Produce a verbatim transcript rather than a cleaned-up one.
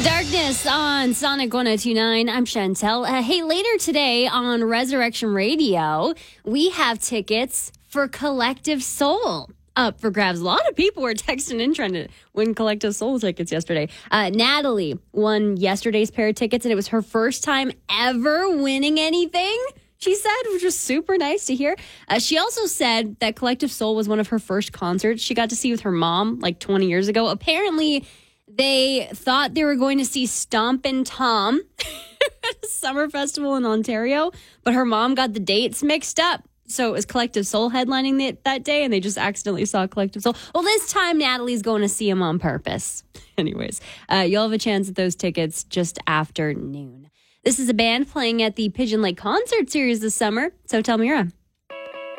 Darkness on Sonic one oh two point nine. I'm Chantel. Uh, hey, later today on Resurrection Radio, we have tickets for Collective Soul up for grabs. A lot of people were texting in trying to win Collective Soul tickets yesterday. Uh, Natalie won yesterday's pair of tickets, and it was her first time ever winning anything, she said, which was super nice to hear. Uh, she also said that Collective Soul was one of her first concerts she got to see with her mom like twenty years ago. Apparently, they thought they were going to see Stompin' Tom at a summer festival in Ontario, but her mom got the dates mixed up. So it was Collective Soul headlining the, that day, and they just accidentally saw Collective Soul. Well, this time, Natalie's going to see him on purpose. Anyways, uh, you'll have a chance at those tickets just after noon. This is a band playing at the Pigeon Lake Concert Series this summer. So tell me you're on.